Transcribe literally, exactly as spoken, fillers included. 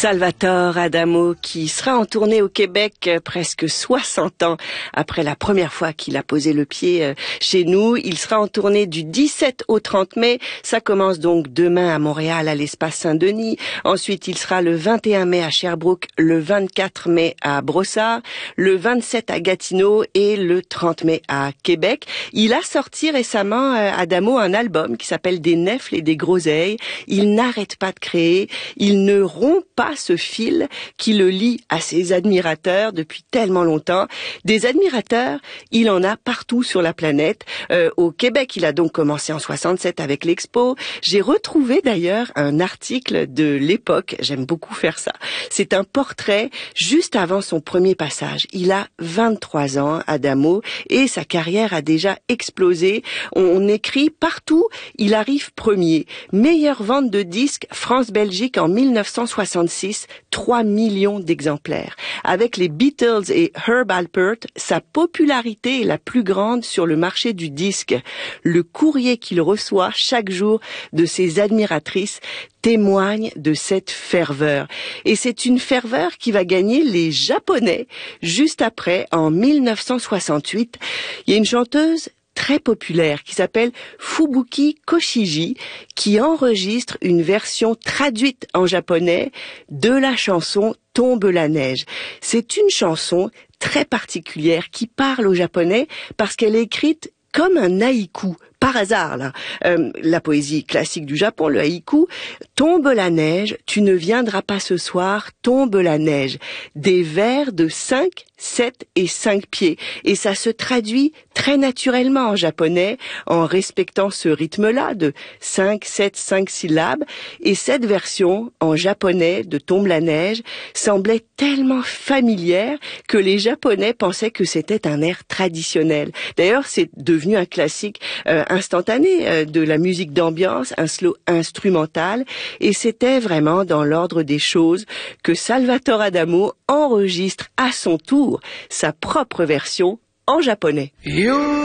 Salvatore Adamo, qui sera en tournée au Québec presque soixante ans après la première fois qu'il a posé le pied chez nous. Il sera en tournée du dix-sept au trente mai. Ça commence donc demain à Montréal, à l'Espace Saint-Denis. Ensuite, il sera le vingt et un mai à Sherbrooke, le vingt-quatre mai à Brossard, le vingt-sept à Gatineau et le trente mai à Québec. Il a sorti récemment, Adamo, un album qui s'appelle Des nèfles et des groseilles. Il n'arrête pas de créer. Il ne rompt pas ce fil qui le lie à ses admirateurs depuis tellement longtemps. Des admirateurs, il en a partout sur la planète. Euh, au Québec, il a donc commencé en soixante-sept avec l'Expo. J'ai retrouvé d'ailleurs un article de l'époque. J'aime beaucoup faire ça. C'est un portrait juste avant son premier passage. Il a vingt-trois ans, Adamo, et sa carrière a déjà explosé. On, on écrit partout, il arrive premier. Meilleure vente de disques, France-Belgique en mille neuf cent soixante-six, trois millions d'exemplaires. Avec les Beatles et Herb Alpert, sa popularité est la plus grande sur le marché du disque. Le courrier qu'il reçoit chaque jour de ses admiratrices témoigne de cette ferveur. Et c'est une ferveur qui va gagner les Japonais juste après, en mille neuf cent soixante-huit. Il y a une chanteuse très populaire qui s'appelle Fubuki Koshiji qui enregistre une version traduite en japonais de la chanson Tombe la neige. C'est une chanson très particulière qui parle au japonais parce qu'elle est écrite comme un haïku. Par hasard, là, euh, la poésie classique du Japon, le haïku, tombe la neige, tu ne viendras pas ce soir, tombe la neige. Des vers de cinq, sept et cinq pieds. Et ça se traduit très naturellement en japonais, en respectant ce rythme-là de cinq, sept, cinq syllabes. Et cette version, en japonais, de Tombe la neige, semblait tellement familière que les Japonais pensaient que c'était un air traditionnel. D'ailleurs, c'est devenu un classique euh, instantané euh, de la musique d'ambiance, un slow instrumental, et c'était vraiment dans l'ordre des choses que Salvatore Adamo enregistre à son tour sa propre version en japonais. You